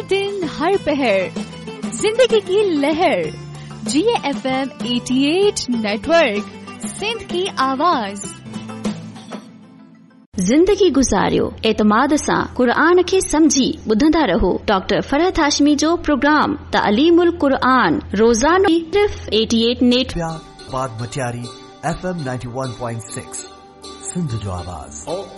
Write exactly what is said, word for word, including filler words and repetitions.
दिन हर पहर जिंदगी की लहर जी एफ एम अठासी नेटवर्क सिंध की आवाज। ज़िंदगी गुज़ारियो एतमाद सां क़ुरान खे समझी ॿुधंदा रहो। डॉक्टर फरहत हाशमी जो प्रोग्राम तालीमुल क़ुरान रोज़ानो सिर्फ अठासी नेट बाग Matiari F M ninety one point six Sindh जो आवाज़।